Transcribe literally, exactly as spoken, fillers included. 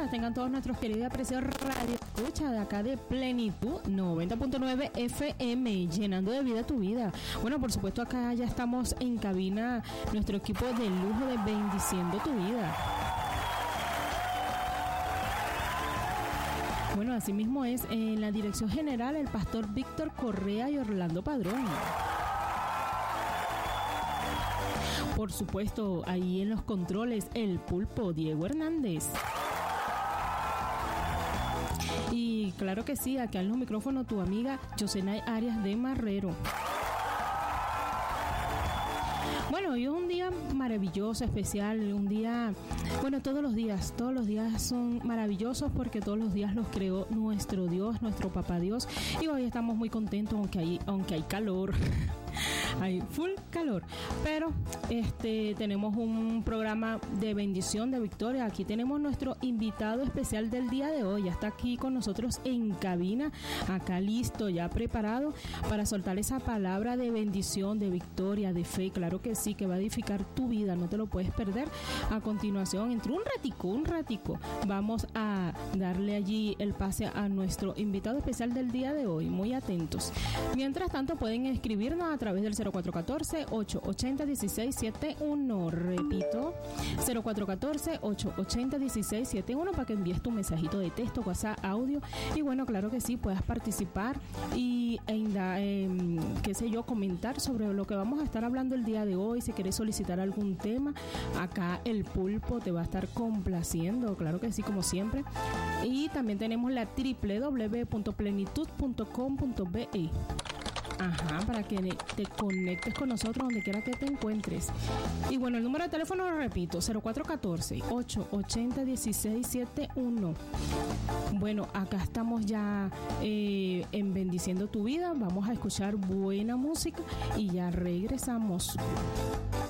días tengan todos nuestros queridos y apreciados radio escucha de acá de Plenitud noventa punto nueve F M, llenando de vida tu vida. Bueno, por supuesto acá ya estamos en cabina, nuestro equipo de lujo de Bendiciendo tu Vida. Bueno, así mismo es en la dirección general el pastor Víctor Correa y Orlando Padrón. Por supuesto, ahí en los controles, el pulpo Diego Hernández. Y claro que sí, acá en los micrófonos tu amiga Yosenay Arias de Marrero. Bueno, hoy es un día maravilloso, especial, un día, bueno, todos los días, todos los días son maravillosos porque todos los días los creó nuestro Dios, nuestro Papá Dios. Y hoy estamos muy contentos, aunque hay, aunque hay calor. Hay full calor, pero este tenemos un programa de bendición, de victoria. Aquí tenemos nuestro invitado especial del día de hoy. Ya está aquí con nosotros en cabina, acá listo, ya preparado para soltar esa palabra de bendición, de victoria, de fe. Claro que sí, que va a edificar tu vida, no te lo puedes perder. A continuación, entre un ratico, un ratico, vamos a darle allí el pase a nuestro invitado especial del día de hoy. Muy atentos. Mientras tanto, pueden escribirnos a través del cero cuatro uno cuatro, ocho ocho cero, uno seis siete uno. Repito, cero cuatro uno cuatro, ocho ocho cero, uno seis siete uno para que envíes tu mensajito de texto, WhatsApp, audio. Y bueno, claro que sí, puedas participar y, eh, qué sé yo, comentar sobre lo que vamos a estar hablando el día de hoy. Si quieres solicitar algún tema, acá el pulpo te va a estar complaciendo, claro que sí, como siempre. Y también tenemos la doble u doble u doble u punto plenitud punto com punto be. Ajá, para que te conectes con nosotros donde quiera que te encuentres. Y bueno, el número de teléfono lo repito, cero cuatro uno cuatro, ocho ocho cero, uno seis siete uno. Bueno, acá estamos ya eh, en Bendiciendo tu Vida. Vamos a escuchar buena música y ya regresamos.